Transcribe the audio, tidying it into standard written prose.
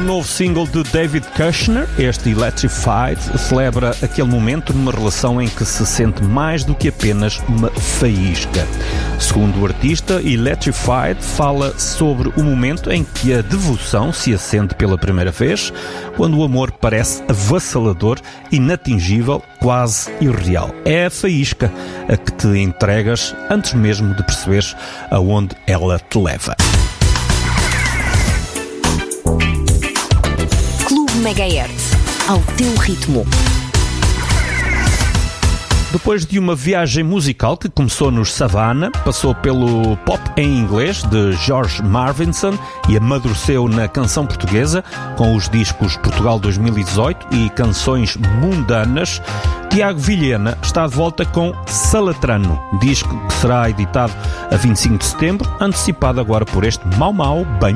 novo single de David Kushner, este Electrified, celebra aquele momento numa relação em que se sente mais do que apenas uma faísca. Segundo o artista, Electrified fala sobre o momento em que a devoção se acende pela primeira vez, quando o amor parece avassalador, inatingível, quase irreal. É a faísca a que te entregas antes mesmo de perceberes aonde ela te leva. Megahertz, ao teu ritmo. Depois de uma viagem musical que começou nos Savannah, passou pelo pop em inglês de George Marvinson e amadureceu na canção portuguesa com os discos Portugal 2018 e Canções Mundanas, Tiago Vilhena está de volta com Salatrano, disco que será editado a 25 de setembro, antecipado agora por este Mau Mau bem